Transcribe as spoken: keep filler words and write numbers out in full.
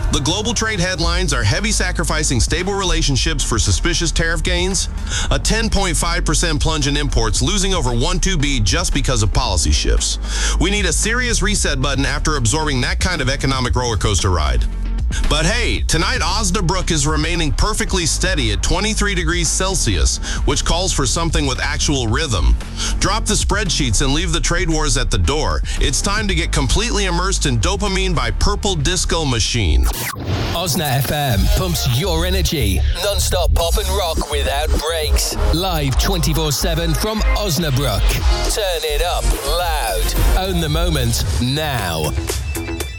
The global trade headlines are heavy sacrificing stable relationships for suspicious tariff gains, a ten point five percent plunge in imports losing over one two B just because of policy shifts. We need a serious reset button after absorbing that kind of economic roller coaster ride. But hey, tonight Osnabrück is remaining perfectly steady at twenty-three degrees Celsius, which calls for something with actual rhythm. Drop the spreadsheets and leave the trade wars at the door. It's time to get completely immersed in dopamine by Purple Disco Machine. Osna F M pumps your energy. Non-stop pop and rock without breaks. Live twenty-four seven from Osnabrück. Turn it up loud. Own the moment now.